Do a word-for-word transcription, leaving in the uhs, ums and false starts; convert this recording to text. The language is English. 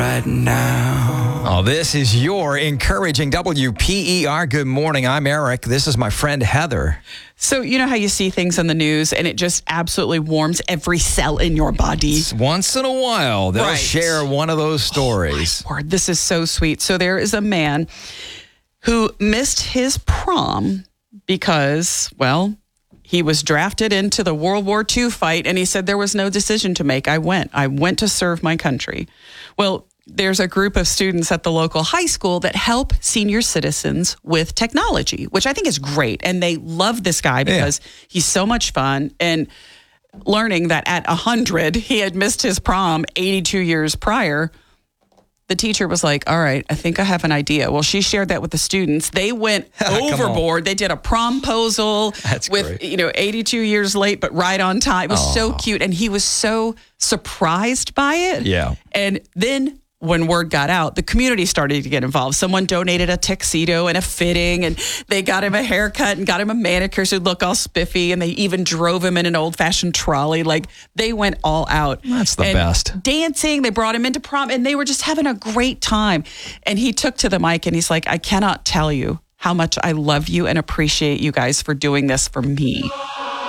right now. Oh, this is your encouraging W P E R. Good morning. I'm Eric. This is my friend Heather. So you know how you see things on the news and it just absolutely warms every cell in your body? Once in a while, they'll Right. share one of those stories. Oh, my word, this is so sweet. So there is a man who missed his prom because, well, he was drafted into the World War Two fight, and he said there was no decision to make. I went. I went to serve my country. Well, there's a group of students at the local high school that help senior citizens with technology, which I think is great. And they love this guy because yeah. he's so much fun. And learning that at one hundred, he had missed his prom eighty-two years prior, the teacher was like, all right, I think I have an idea. Well, she shared that with the students. They went overboard. They did a promposal That's with, great. you know, eighty-two years late, but right on time. It was Aww. so cute. And he was so surprised by it. Yeah. And then when word got out, the community started to get involved. Someone donated a tuxedo and a fitting, and they got him a haircut and got him a manicure so he'd look all spiffy, and they even drove him in an old-fashioned trolley. Like, they went all out. That's the and best. Dancing, they brought him into prom, and they were just having a great time. And he took to the mic, and he's like, I cannot tell you how much I love you and appreciate you guys for doing this for me.